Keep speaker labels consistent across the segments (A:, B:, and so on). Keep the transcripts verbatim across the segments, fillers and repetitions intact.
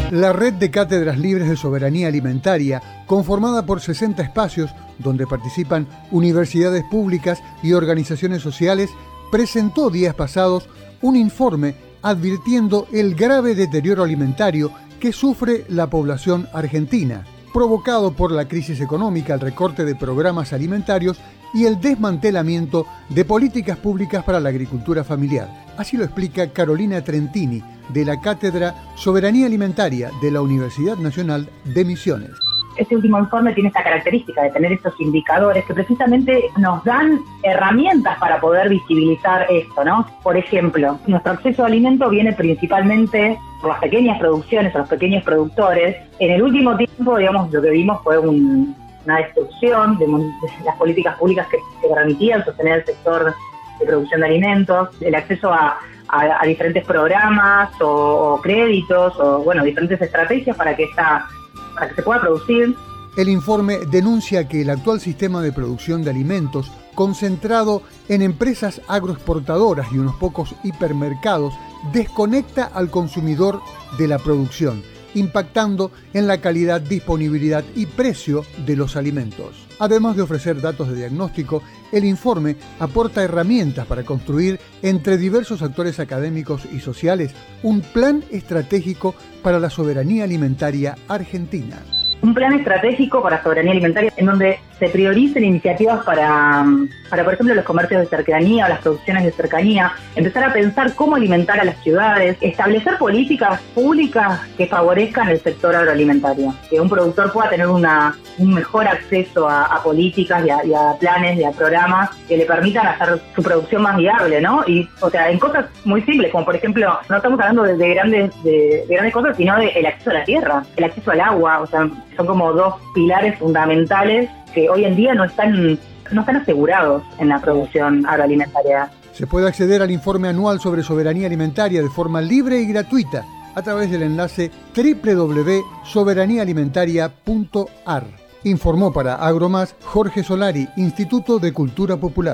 A: La red de cátedras libres de soberanía alimentaria, conformada por sesenta espacios donde participan universidades públicas y organizaciones sociales, presentó días pasados un informe advirtiendo el grave deterioro alimentario que sufre la población argentina, provocado por la crisis económica, el recorte de programas alimentarios y el desmantelamiento de políticas públicas para la agricultura familiar. Así lo explica Carolina Trentini, de la Cátedra Soberanía Alimentaria de la Universidad Nacional de Misiones.
B: Este último informe tiene esta característica de tener estos indicadores que precisamente nos dan herramientas para poder visibilizar esto, ¿no? Por ejemplo, nuestro acceso a alimento viene principalmente por las pequeñas producciones o los pequeños productores. En el último tiempo, digamos, lo que vimos fue un, una destrucción de, de las políticas públicas que, que permitían sostener el sector de producción de alimentos, el acceso a, a, a diferentes programas o, o créditos o, bueno, diferentes estrategias para que esta para que se pueda producir.
A: El informe denuncia que el actual sistema de producción de alimentos, concentrado en empresas agroexportadoras y unos pocos hipermercados, desconecta al consumidor de la producción, impactando en la calidad, disponibilidad y precio de los alimentos. Además de ofrecer datos de diagnóstico, el informe aporta herramientas para construir entre diversos actores académicos y sociales un plan estratégico para la soberanía alimentaria argentina.
B: Un plan estratégico para soberanía alimentaria en donde se prioricen iniciativas para, para, por ejemplo, los comercios de cercanía o las producciones de cercanía, empezar a pensar cómo alimentar a las ciudades, establecer políticas públicas que favorezcan el sector agroalimentario, que un productor pueda tener una, un mejor acceso a, a políticas y a, y a planes y a programas que le permitan hacer su producción más viable, ¿no? Y, o sea, en cosas muy simples, como por ejemplo, no estamos hablando de, de, grandes, de, de grandes cosas, sino del acceso a la tierra, el acceso al agua, o sea, son como dos pilares fundamentales que hoy en día no están, no están asegurados en la producción agroalimentaria.
A: Se puede acceder al informe anual sobre soberanía alimentaria de forma libre y gratuita a través del enlace doble u doble u doble u punto soberanía alimentaria punto a r. Informó para Agromás Jorge Solari, Instituto de Cultura Popular.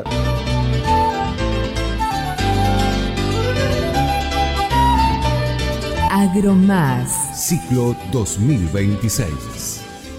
C: Agromás.
D: Ciclo dos mil veintiséis.